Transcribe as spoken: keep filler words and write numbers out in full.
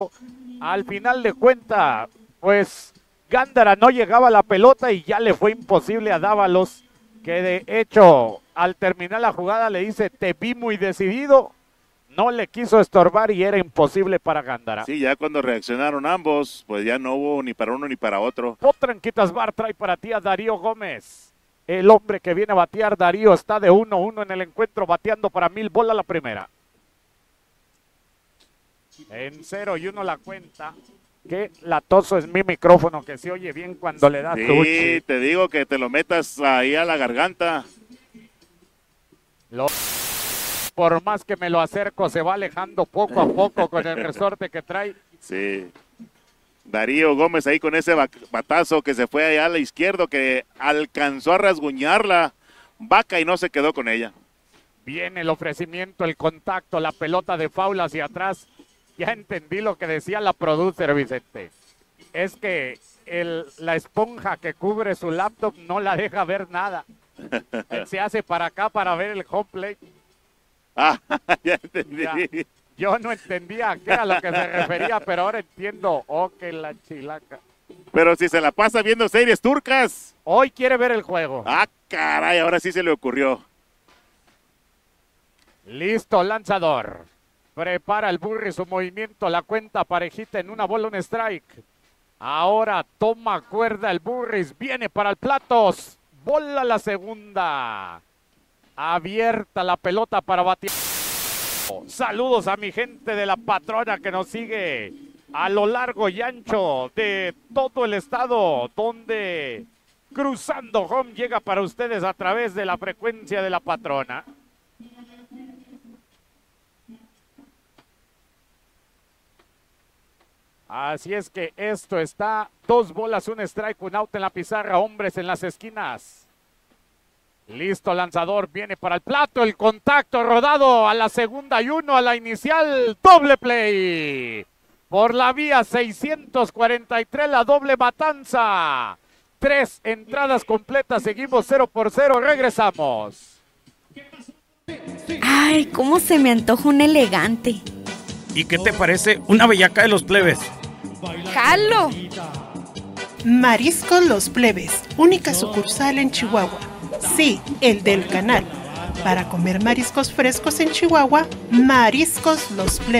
Al final de cuentas, pues Gándara no llegaba a la pelota y ya le fue imposible a Dávalos, que de hecho al terminar la jugada le dice: te vi muy decidido, no le quiso estorbar y era imposible para Gándara. Sí, ya cuando reaccionaron ambos, pues ya no hubo ni para uno ni para otro. Potranquitas Bar trae para ti a Darío Gómez, el hombre que viene a batear. Darío está de uno uno en el encuentro, bateando para mil bola la primera. En cero y uno la cuenta. Qué latoso es mi micrófono, que se oye bien cuando le das Sí, tuchi. te digo que te lo metas ahí a la garganta. Lo... Por más que me lo acerco, se va alejando poco a poco con el resorte que trae. Sí. Darío Gómez ahí con ese batazo que se fue allá a la izquierda, que alcanzó a rasguñarla Vaca y no se quedó con ella. Viene el ofrecimiento, el contacto, la pelota de foul hacia atrás. Ya entendí lo que decía la producer, Vicente. Es que el, la esponja que cubre su laptop no la deja ver nada. Se hace para acá para ver el home plate. Ah, ya entendí. Ya, yo no entendía a qué era lo que se refería, pero ahora entiendo. Oh, que la chilaca. Pero si se la pasa viendo series turcas. Hoy quiere ver el juego. Ah, caray, ahora sí se le ocurrió. Listo, lanzador. Prepara el Burri su movimiento, la cuenta parejita en una bola, un strike. Ahora toma cuerda el Burris, viene para el Platos. Bola la segunda. Abierta la pelota para batir. Saludos a mi gente de la Patrona que nos sigue a lo largo y ancho de todo el estado, donde Cruzando Home llega para ustedes a través de la frecuencia de la Patrona. Así es que esto está dos bolas, un strike, un out en la pizarra, hombres en las esquinas. Listo, lanzador, viene para el plato, el contacto rodado a la segunda y uno a la inicial, doble play. Por la vía seiscientos cuarenta y tres, la doble matanza. Tres entradas completas, seguimos cero por cero, regresamos. Ay, cómo se me antoja un elegante. ¿Y qué te parece una bellaca de los plebes? ¡Jalo! Mariscos Los Plebes, única sucursal en Chihuahua. Sí, el del canal. Para comer mariscos frescos en Chihuahua, Mariscos Los Plebes.